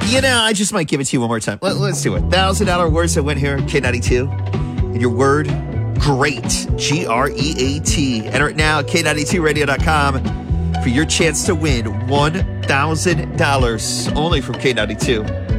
I just might give it to you one more time. Let's do it. $1,000 words that went here, K92. And your word, great, Great. Enter it now at K92radio.com for your chance to win $1,000 only from K92.